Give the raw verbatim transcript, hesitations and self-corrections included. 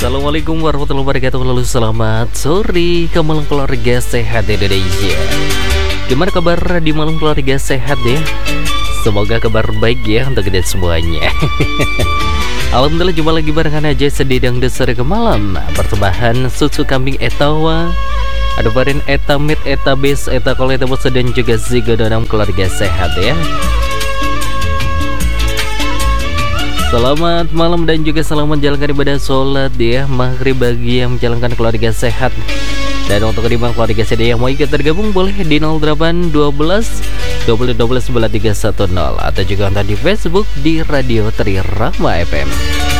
Assalamualaikum warahmatullahi wabarakatuh. Lalu selamat sore ke malam keluarga sehat Indonesia. Gimana kabar di malam keluarga sehat ya? Semoga kabar baik ya untuk kita semuanya. Alhamdulillah jumpa lagi barengan aja sedidang dasar ke malam. Persembahan susu kambing etawa, ada varian eta mit, eta base, eta kol, eta bos, dan juga zigo dalam keluarga sehat ya. Selamat malam dan juga selamat menjalankan ibadah sholat ya maghrib bagi yang menjalankan keluarga sehat. Dan untuk kedua keluarga sehat yang mau ikut tergabung boleh di nol delapan satu dua dua nol satu nol sembilan tiga satu nol atau juga nonton di Facebook di Radio Trirama F M.